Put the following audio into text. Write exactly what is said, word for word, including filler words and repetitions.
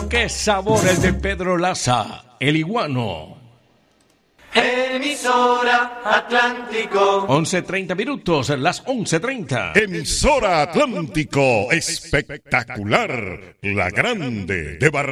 qué sabor el de Pedro Laza, el iguano. Emisora Atlántico. once treinta minutos, las once treinta. Emisora Atlántico, espectacular, la grande de Barranquilla.